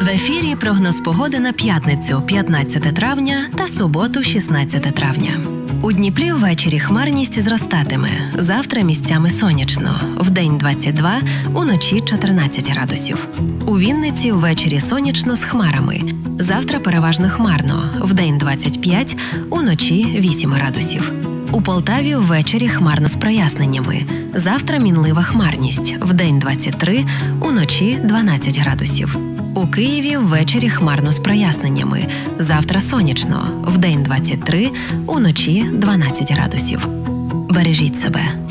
В ефірі прогноз погоди на п'ятницю, 15 травня та суботу, 16 травня. У Дніпрі ввечері хмарність зростатиме. Завтра місцями сонячно. Вдень 22, уночі 14 градусів. У Вінниці ввечері сонячно з хмарами. Завтра переважно хмарно. Вдень 25, уночі 8 градусів. У Полтаві ввечері хмарно з проясненнями. Завтра мінлива хмарність. Вдень 23, уночі 12 градусів. У Києві ввечері хмарно з проясненнями. Завтра сонячно. Вдень 23, уночі 12 градусів. Бережіть себе.